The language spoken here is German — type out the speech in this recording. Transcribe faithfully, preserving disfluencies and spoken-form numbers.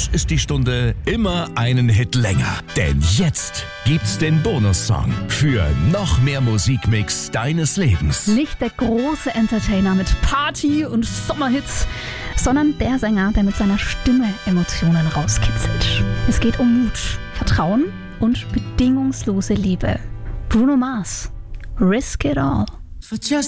Plus ist die Stunde immer einen Hit länger. Denn jetzt gibt's den Bonussong für noch mehr Musikmix deines Lebens. Nicht der große Entertainer mit Party und Sommerhits, sondern der Sänger, der mit seiner Stimme Emotionen rauskitzelt. Es geht um Mut, Vertrauen und bedingungslose Liebe. Bruno Mars, Risk It All.